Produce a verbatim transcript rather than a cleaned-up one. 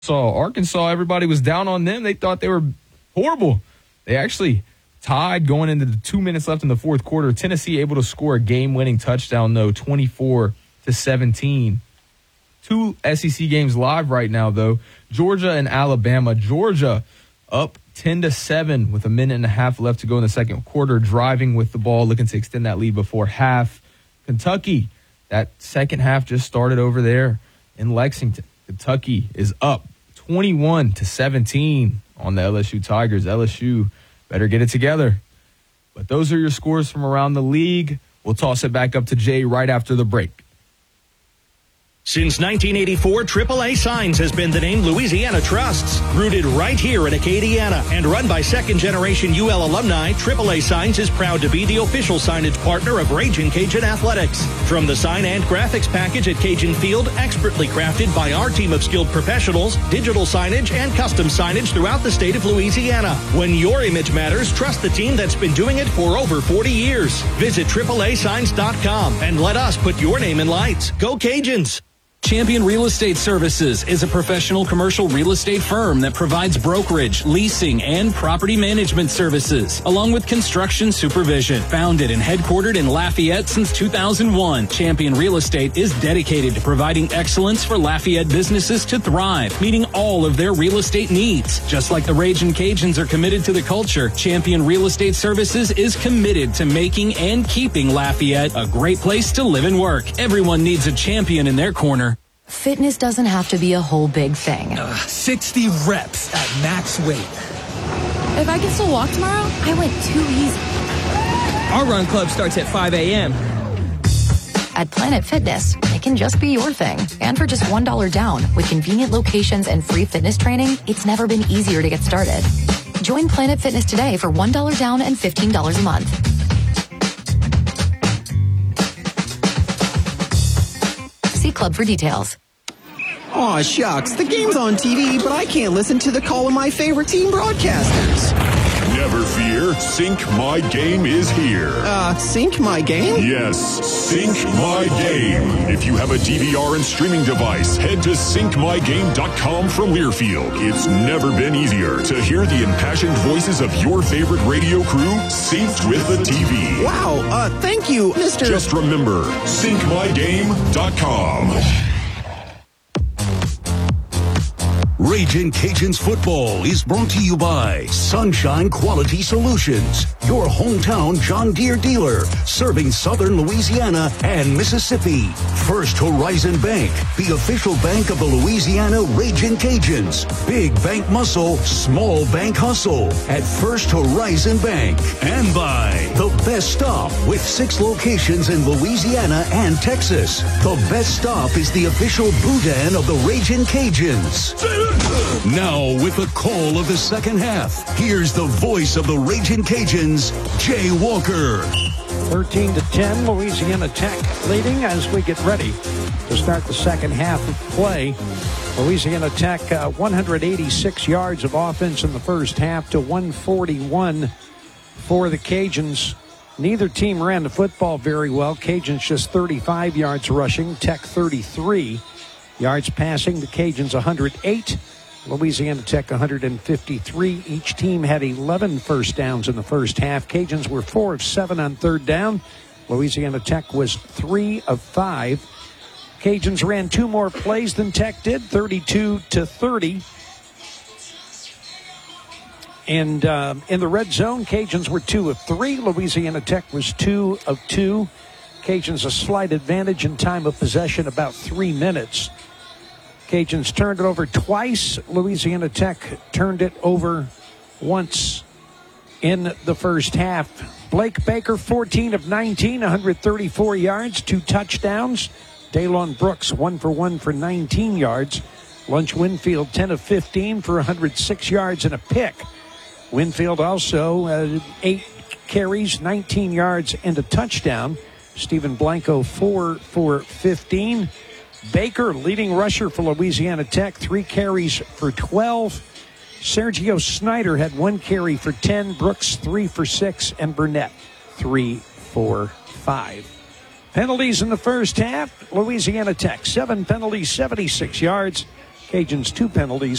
So Arkansas, everybody was down on them. They thought they were horrible. They actually tied going into the two minutes left in the fourth quarter. Tennessee able to score a game-winning touchdown, though, twenty-four to seventeen. Two S E C games live right now, though. Georgia and Alabama. Georgia up ten to seven with a minute and a half left to go in the second quarter, driving with the ball, looking to extend that lead before half. Kentucky, that second half just started over there in Lexington. Kentucky is up twenty-one to seventeen on the L S U Tigers. L S U better get it together. But those are your scores from around the league. We'll toss it back up to Jay right after the break. Since nineteen eighty-four, triple A Signs has been the name Louisiana trusts. Rooted right here in Acadiana and run by second-generation U L alumni, triple A Signs is proud to be the official signage partner of Ragin' Cajun Athletics. From the sign and graphics package at Cajun Field, expertly crafted by our team of skilled professionals, digital signage and custom signage throughout the state of Louisiana. When your image matters, trust the team that's been doing it for over forty years. Visit triple A signs dot com and let us put your name in lights. Go Cajuns! Champion Real Estate Services is a professional commercial real estate firm that provides brokerage, leasing, and property management services, along with construction supervision. Founded and headquartered in Lafayette since two thousand one, Champion Real Estate is dedicated to providing excellence for Lafayette businesses to thrive, meeting all of their real estate needs. Just like the Ragin' Cajuns are committed to the culture, Champion Real Estate Services is committed to making and keeping Lafayette a great place to live and work. Everyone needs a champion in their corner. Fitness doesn't have to be a whole big thing. Uh, sixty reps at max weight. If I can still walk tomorrow, I went too easy. Our run club starts at five a.m. At Planet Fitness, it can just be your thing. And for just one dollar down, with convenient locations and free fitness training, it's never been easier to get started. Join Planet Fitness today for one dollar down and fifteen dollars a month. See Club for details. Aw, shucks. The game's on T V, but I can't listen to the call of my favorite team broadcasters. Never fear. Sync My Game is here. Uh, Sync My Game? Yes, Sync My Game. If you have a D V R and streaming device, head to sync my game dot com from Learfield. It's never been easier to hear the impassioned voices of your favorite radio crew synced with the T V. Wow, uh, thank you, Mister Just remember, sync my game dot com. Ragin' Cajuns football is brought to you by Sunshine Quality Solutions, your hometown John Deere dealer, serving southern Louisiana and Mississippi. First Horizon Bank, the official bank of the Louisiana Ragin' Cajuns. Big bank muscle, small bank hustle at First Horizon Bank. And by The Best Stop, with six locations in Louisiana and Texas. The Best Stop is the official boudin of the Ragin' Cajuns. Now, with the call of the second half, here's the voice of the Ragin' Cajuns, Jay Walker. thirteen to ten, Louisiana Tech leading as we get ready to start the second half of play. Louisiana Tech, uh, one hundred eighty-six yards of offense in the first half to one forty-one for the Cajuns. Neither team ran the football very well. Cajuns just thirty-five yards rushing, Tech thirty-three yards passing. The Cajuns one hundred eight. Louisiana Tech one hundred fifty-three. Each team had eleven first downs in the first half. Cajuns were four of seven on third down. Louisiana Tech was three of five. Cajuns ran two more plays than Tech did, thirty-two to thirty. And uh, in the red zone, Cajuns were two of three. Louisiana Tech was two of two. Cajuns a slight advantage in time of possession, about three minutes. Cajuns turned it over twice. Louisiana Tech turned it over once in the first half. Blake Baker, fourteen of nineteen, one hundred thirty-four yards, two touchdowns. Daylon Brooks, one for one for nineteen yards. Lunch Winfield, ten of fifteen for one hundred six yards and a pick. Winfield also uh, eight carries, nineteen yards and a touchdown. Stephen Blanco, four for fifteen. Baker, leading rusher for Louisiana Tech, three carries for twelve. Sergio Snyder had one carry for ten. Brooks, three for six. And Burnett, three for five. Penalties in the first half. Louisiana Tech, seven penalties, seventy-six yards. Cajuns, two penalties,